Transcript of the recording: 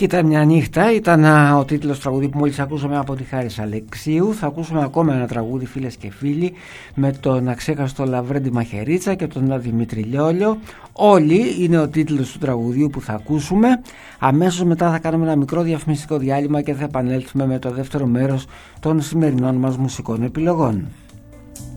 Κοίτα μια νύχτα ήταν ο τίτλος του τραγουδί που μόλις ακούσαμε από τη Χάρις Αλεξίου. Θα ακούσουμε ακόμα ένα τραγούδι, φίλες και φίλοι, με τον αξέχαστο Λαβρέντη Μαχαιρίτσα και τον Δημήτρη Λιόλιο. Όλοι είναι ο τίτλος του τραγουδιού που θα ακούσουμε. Αμέσως μετά θα κάνουμε ένα μικρό διαφημιστικό διάλειμμα και θα επανέλθουμε με το δεύτερο μέρος των σημερινών μας μουσικών επιλογών.